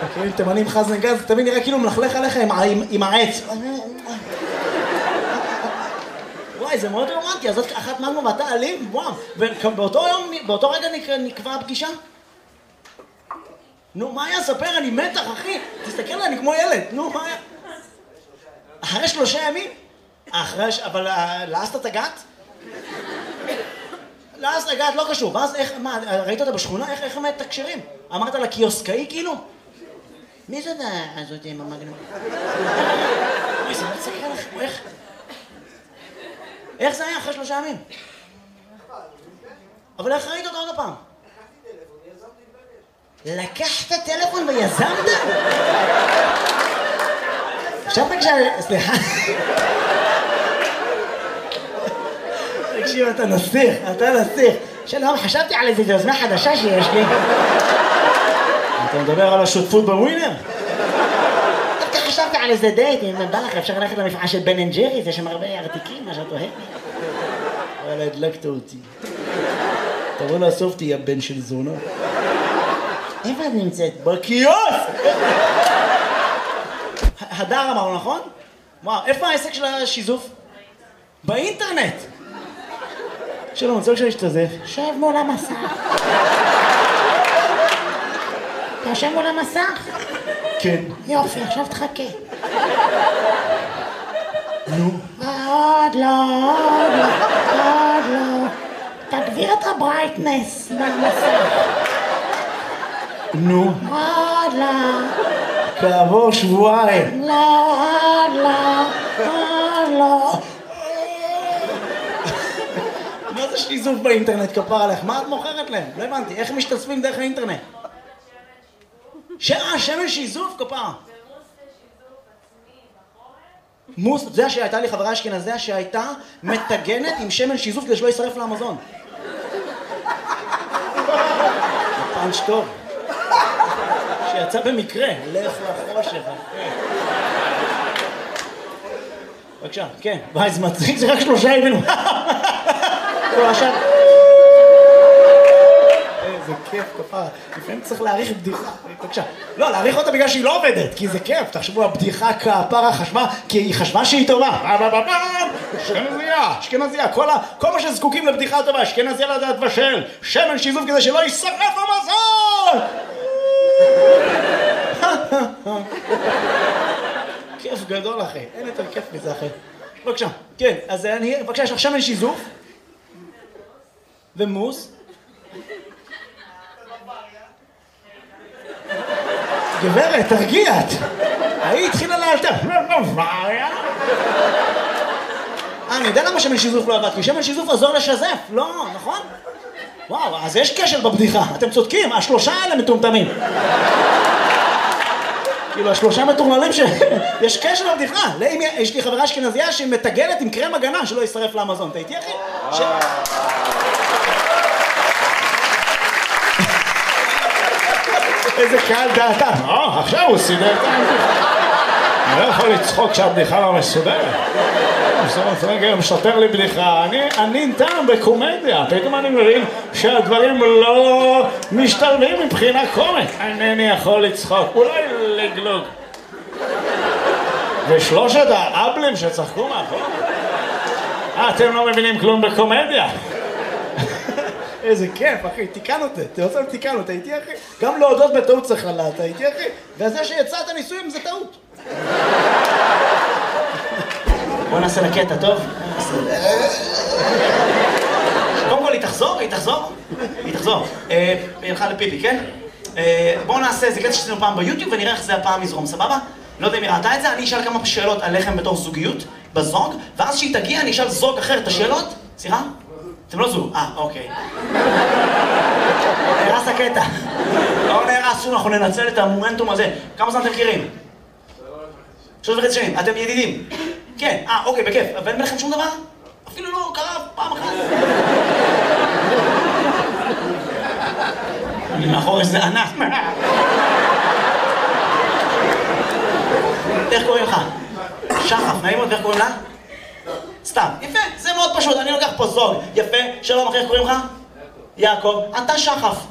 כאילו תימנים חזן גז, זה תמיד נראה כאילו מלכלך עליך עם העץ. וואי, זה מאוד רומנטי, אז זאת אחת מלמה ואתה אלים, וואו. ובאותו רגע נקבע הפגישה? נו, מה היה? ספר, אני מתח, אחי. תסתכל עליי, אני כמו ילד. נו, מה היה? אחרי 3 ימים? אבל לאסת את הגת? לאסת הגת לא קשור. ואז איך, מה, ראית אותה בשכונה? איך הם מתקשרים? אמרת לה קיוסקאי כאילו? מי זאת הזאת עם המגנום? אוי, זה מצחיק עליך, איך זה היה אחרי 3 ימים? אבל איך ראית אותה עוד הפעם? לקחת טלפון ויזמת? עכשיו סליחה. תקשיב, אתה נסיך. שלום, חשבתי על איזו יוזמה חדשה שיש לי. אתה מדבר על השותפות בווינר? דווקא חשבתי על איזה דייט, אם בא לך אפשר ללכת למפעל של בן אנד ג'ריס, יש שם הרבה ארתיקים, מה שאת אוהבת. וואלה, הדלקת אותי. תבוא לאסוף אותי, הבן של זונה. איפה את נמצאת? בקיוסק! הדר אמרנו, נכון? וואו, איפה העסק של השיזוף? באינטרנט! שלום, אני רוצה להשתזף. שב מול המסך. אתה יושב מול המסך? כן. יופי, עכשיו תחכה. נו. עוד לא. תגביר את הברייטנס במסך. נו. עוד לא. כעבור שבועיים. לא. מה זה שיזוף באינטרנט כפר עליך? מה את מוכרת להם? לא הבנתי, איך משתתפים דרך האינטרנט? שמן שיזוף כפר. מוס, זה שהייתה לי חברה אשכנזיה שהייתה מטגנת עם שמן שיזוף כדי שלא ישרף לאמזון. פאנץ' טוב. שיצא במקרה, לך לחושך. בבקשה, כן. וואי, זה מצחיק, זה רק 3 ימים. עכשיו... איזה כיף, כפרה. לפעמים צריך להעריך בדיחה. בבקשה. לא, להעריך אותה בגלל שהיא לא עובדת, כי זה כיף. תחשבו, הבדיחה כפרה חשבה, כי היא חשבה שהיא טובה. אשכנזיה. כל מה שזקוקים לבדיחה טובה, אשכנזיה לדעת בשל. שמן שיזוף כדי שלא יישרף המזון! כיף גדול, אחי. אין יותר כיף מזה, אחי. בבקשה. כן, אז בבקשה, יש לך שמן שיזוף. ומוס. גברת, תרגיעת. היא התחילה לאלתר. אני יודע למה שמן שיזוף לא עבד, כי שמן שיזוף עזור לשזף, לא, נכון? וואו, אז יש קשר בבדיחה, אתם צודקים, 3 האלה מטומטמים. כאילו, 3 מטורללים יש קשר בבדיחה. יש לי חברה אשכנזיה שמטגנת עם קרם הגנה שלא ישרף לאמזון. אתה איתי, אחי? איזה קהל דעתה. עכשיו הוא סידר את הבדיחה. אני לא יכול לצחוק כשהבדיחה לא מסודרת. רגע, משתפר לי בדיחה. אני טעם בקומדיה. פתאום אני מבין שהדברים לא משתלבים מבחינה קומית. אינני יכול לצחוק. אולי לגלוג. ו3 האבלים שצחקו מאחור. אתם לא מבינים כלום בקומדיה. איזה כיף, אחי, תיקנו אותי. תיקנו אותי, איתי, אחי. גם להודות בטעות צריך לדעת, איתי, אחי. וזה שיצאת ניסויים זה טעות. בוא נעשה לקטע, טוב? קודם כל, היא תחזור? היא תחזור. היא הלכה לפיפי, כן? בואו נעשה, זה קטע שעשינו פעם ביוטיוב ונראה איך זה הפעם יזרום, סבבה? לא יודע אם היא ראתה את זה, אני אשאל כמה שאלות עליכם בתור זוגיות, בזוג, ואז שהיא תגיע אני אשאל זוג אחר את השאלות. סליחה? אתם לא זוג. אוקיי. נהרס הקטע. לא נהרס, אנחנו ננצל את המומנטום הזה. כמה זמן אתם מכירים? 3.5 שנים. אתם ידידים? כן. אוקיי, בכיף. ואין ביניכם שום דבר? אפילו לא קרה פעם אחת. אני מאחור איזה ענף. איך קוראים לך? שחף, נעים מאוד, ואיך קוראים לה? סתם. יפה, זה מאוד פשוט, אני לוקח פה זוג. יפה, שלום אחי, איך קוראים לך? יעקב. אתה שחף.